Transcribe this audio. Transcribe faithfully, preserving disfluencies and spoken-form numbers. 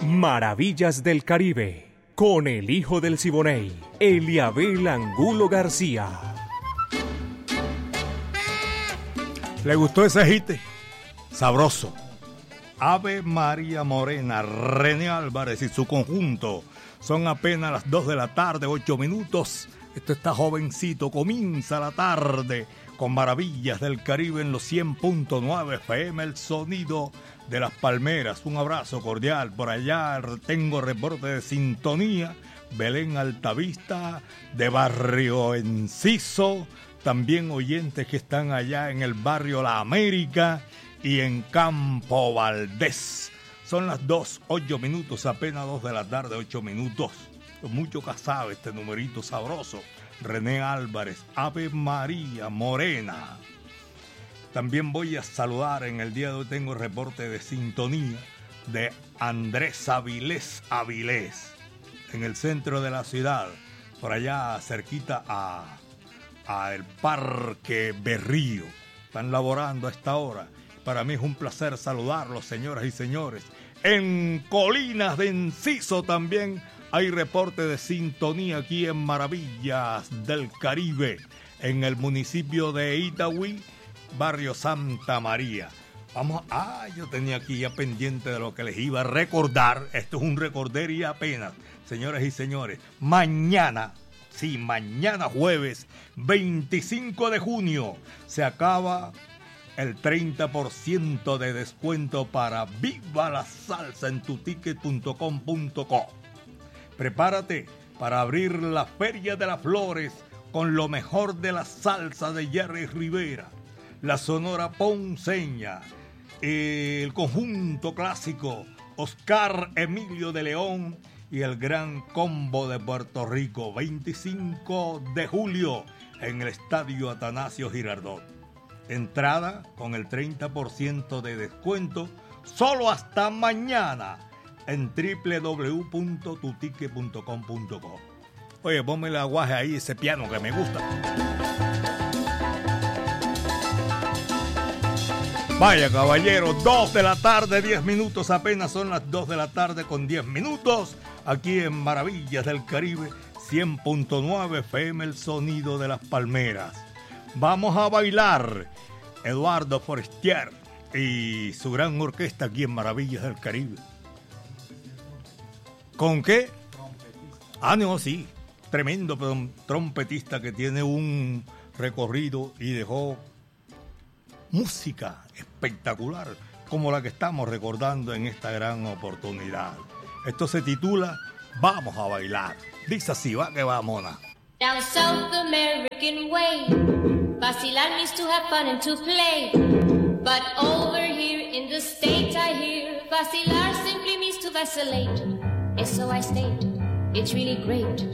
Maravillas del Caribe, con el hijo del Siboney, Eliabel Angulo García. ¿Le gustó ese hit? Sabroso. Ave María Morena, René Álvarez y su conjunto. Son apenas las dos de la tarde, ocho minutos. Esto está jovencito, comienza la tarde con Maravillas del Caribe en los cien punto nueve F M, el sonido de las palmeras. Un abrazo cordial. Por allá tengo reporte de sintonía. Belén Altavista, de Barrio Enciso. También oyentes que están allá en el barrio La América y en Campo Valdés. Son las dos, ocho minutos, apenas dos de la tarde, ocho minutos. Mucho que sabe este numerito sabroso. René Álvarez, Ave María Morena. También voy a saludar, en el día de hoy tengo reporte de sintonía de Andrés Avilés Avilés, en el centro de la ciudad, por allá cerquita a, a el Parque Berrío. Están laborando a esta hora. Para mí es un placer saludarlos, señoras y señores. En Colinas de Enciso también hay reporte de sintonía aquí en Maravillas del Caribe, en el municipio de Itagüí, barrio Santa María. Vamos, ah, yo tenía aquí ya pendiente de lo que les iba a recordar. Esto es un recorder y apenas, señoras y señores. Mañana, sí, mañana jueves, veinticinco de junio, se acaba el treinta por ciento de descuento para Viva la Salsa en tu ticket punto com punto co. Prepárate para abrir la Feria de las Flores con lo mejor de la salsa de Jerry Rivera, la Sonora Ponceña, el conjunto clásico Oscar Emilio de León y el Gran Combo de Puerto Rico. veinticinco de julio en el Estadio Atanasio Girardot. Entrada con el treinta por ciento de descuento solo hasta mañana en doble u doble u doble u punto tu ticket punto com punto co. Oye, ponme el aguaje ahí, ese piano que me gusta. Vaya, caballero, dos de la tarde, diez minutos, apenas son las dos de la tarde con diez minutos, aquí en Maravillas del Caribe, cien punto nueve F M, el sonido de las palmeras. Vamos a bailar Eduardo Forestier y su gran orquesta aquí en Maravillas del Caribe. ¿Con qué? Ah, no, sí. Tremendo trompetista que tiene un recorrido y dejó música espectacular como la que estamos recordando en esta gran oportunidad. Esto se titula Vamos a bailar. Dice así, va que va, mona. Down South American way, vacilar means to have fun and to play. But over here in the States I hear vacilar simply means to vacillate. And so I state, it's really great